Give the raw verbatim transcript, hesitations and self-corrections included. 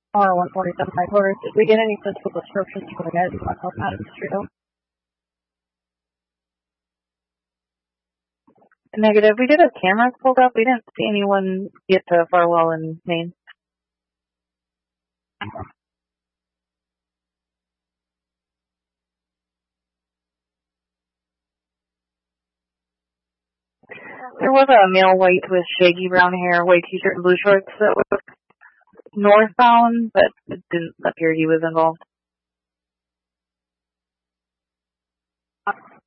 R one forty-seven by quarters. Did we get any physical descriptions for the guys who want help out of the street? Negative. We did have cameras pulled up. We didn't see anyone get to Farwell and Maine. There was a male white with shaggy brown hair, white t-shirt and blue shorts that was northbound, but it didn't appear he was involved.